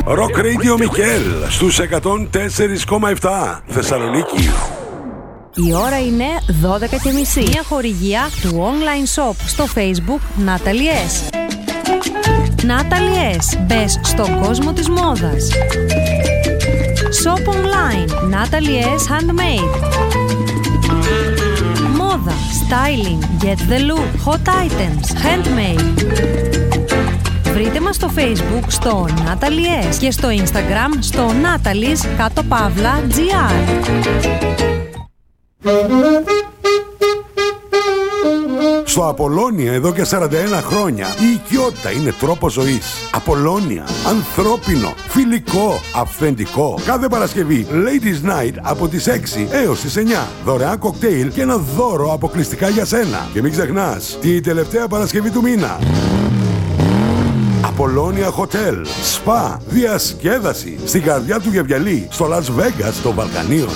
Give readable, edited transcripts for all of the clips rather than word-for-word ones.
Rock Radio Μικέλ στους 104,7 Θεσσαλονίκη. Η ώρα είναι 12:30. Μια χορηγία του online shop στο Facebook Natalie S. Natalie S. Μπες στον κόσμο της μόδας. Shop online Natalie S. Handmade. Μόδα, styling, get the look, hot items, handmade. Βρείτε μας στο Facebook στο Natalie S και στο Instagram στο Natalie_GR. Στο Απολώνια εδώ και 41 χρόνια η οικειότητα είναι τρόπος ζωής. Απολώνια, ανθρώπινο, φιλικό, αυθεντικό. Κάθε Παρασκευή Ladies Night από τις 6 έως τις 9. Δωρεάν κοκτέιλ και ένα δώρο αποκλειστικά για σένα. Και μην ξεχνάς, τη τελευταία Παρασκευή του μήνα Απολώνια Hotel, Spa, διασκέδαση στην καρδιά του Γεβιαλή, στο Las Vegas των Βαλκανίων.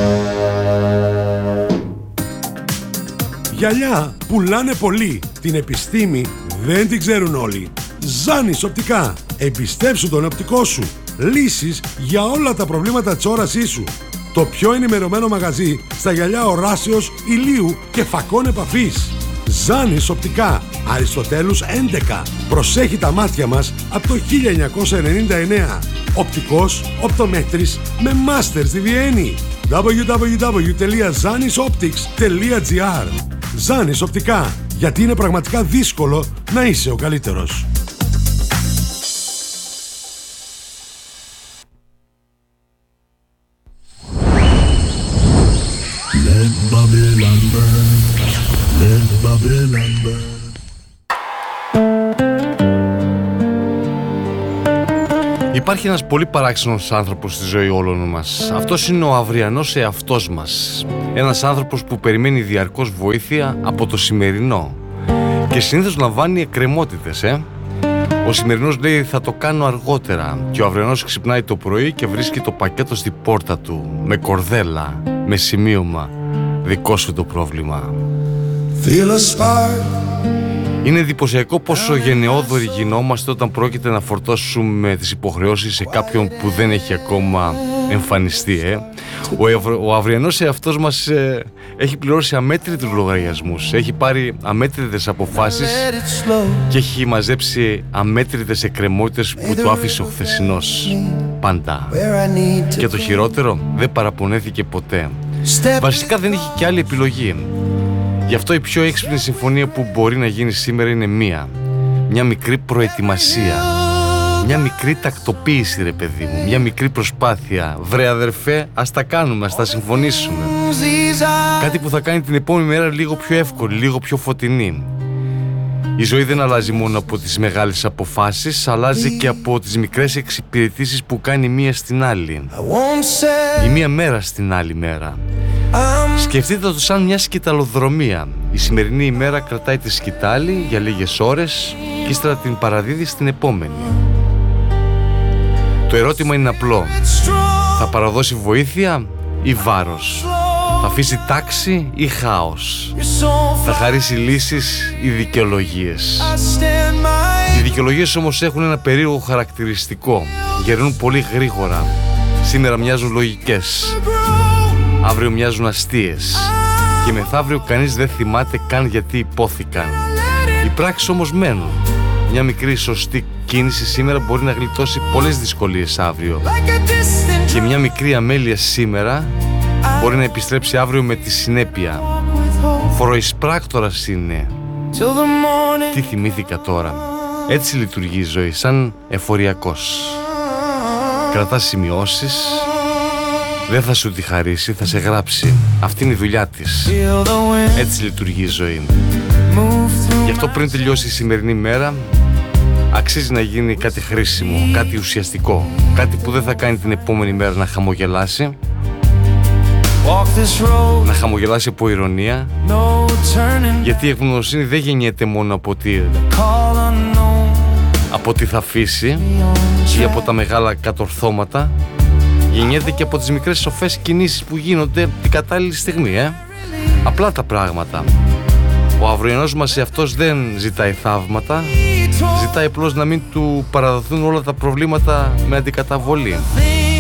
Γυαλιά πουλάνε πολύ. Την επιστήμη δεν την ξέρουν όλοι. Ζάνης Οπτικά. Εμπιστέψου τον οπτικό σου. Λύσεις για όλα τα προβλήματα της όρασής σου. Το πιο ενημερωμένο μαγαζί στα γυαλιά οράσεως, ηλίου και φακών επαφής. Ζάνης Οπτικά. Αριστοτέλους 11. Προσέχει τα μάτια μας από το 1999. Οπτικός, οπτομέτρης με μάστερ στη Βιέννη. www.zanisoptics.gr. Ζάνης Οπτικά. Γιατί είναι πραγματικά δύσκολο να είσαι ο καλύτερος. Let Babylon burn. Let Babylon burn. Υπάρχει ένας πολύ παράξενος άνθρωπος στη ζωή όλων μας. Αυτός είναι ο αυριανός εαυτός μας. Ένας άνθρωπος που περιμένει διαρκώς βοήθεια από το σημερινό και συνήθως λαμβάνει εκκρεμότητες, Ο σημερινός λέει θα το κάνω αργότερα και ο αυριανός ξυπνάει το πρωί και βρίσκει το πακέτο στην πόρτα του με κορδέλα, με σημείωμα δικό σου το πρόβλημα. Είναι εντυπωσιακό πόσο γενναιόδοροι γινόμαστε όταν πρόκειται να φορτώσουμε τις υποχρεώσεις σε κάποιον που δεν έχει ακόμα εμφανιστεί. Ο αυριανός εαυτός μας έχει πληρώσει αμέτρητους λογαριασμούς, έχει πάρει αμέτρητες αποφάσεις και έχει μαζέψει αμέτρητες εκκρεμότητες που του άφησε ο χθεσινός πάντα. Και το χειρότερο, δεν παραπονέθηκε ποτέ. Βασικά δεν είχε και άλλη επιλογή. Γι' αυτό η πιο έξυπνη συμφωνία που μπορεί να γίνει σήμερα είναι μια μικρή προετοιμασία. Μια μικρή τακτοποίηση, ρε παιδί μου. Μια μικρή προσπάθεια. Βρε αδερφέ, ας τα κάνουμε, ας τα συμφωνήσουμε. Κάτι που θα κάνει την επόμενη μέρα λίγο πιο εύκολη, λίγο πιο φωτεινή. Η ζωή δεν αλλάζει μόνο από τις μεγάλες αποφάσεις, αλλάζει και από τις μικρές εξυπηρετήσεις που κάνει μία στην άλλη. Η μία μέρα στην άλλη μέρα. Σκεφτείτε το σαν μια σκηταλοδρομία. Η σημερινή ημέρα κρατάει τη σκητάλη για λίγες ώρες και ύστερα την παραδίδει στην επόμενη. Το ερώτημα είναι απλό. Θα παραδώσει βοήθεια ή βάρος? Θα αφήσει τάξη ή χάος? Θα χαρίσει λύσεις ή δικαιολογίες? Οι δικαιολογίες όμως έχουν ένα περίεργο χαρακτηριστικό. Γερνούν πολύ γρήγορα. Σήμερα μοιάζουν λογικές, αύριο μοιάζουν αστείες και μεθαύριο κανείς δεν θυμάται καν γιατί υπόθηκαν. Οι πράξεις όμως μένουν. Μια μικρή σωστή κίνηση σήμερα μπορεί να γλιτώσει πολλές δυσκολίες αύριο και μια μικρή αμέλεια σήμερα μπορεί να επιστρέψει αύριο με τη συνέπεια. Φοροεισπράκτορας είναι. Τι θυμήθηκα τώρα. Έτσι λειτουργεί η ζωή, σαν εφοριακός. Κρατάς σημειώσεις. Δεν θα σου τη χαρίσει, θα σε γράψει. Αυτή είναι η δουλειά της. Έτσι λειτουργεί η ζωή. Γι' αυτό πριν τελειώσει η σημερινή μέρα, αξίζει να γίνει κάτι χρήσιμο, κάτι ουσιαστικό. Κάτι που δεν θα κάνει την επόμενη μέρα να χαμογελάσει. Να χαμογελάσει από ηρωνία. Γιατί η ευγνωμοσύνη δεν γεννιέται μόνο από τι θα αφήσει ή από τα μεγάλα κατορθώματα. Γεννιέται και από τις μικρές σοφές κινήσεις που γίνονται την κατάλληλη στιγμή, Απλά τα πράγματα. Ο αυριανός μας εαυτός δεν ζητάει θαύματα, Ζητάει απλώς να μην του παραδοθούν όλα τα προβλήματα με αντικαταβολή.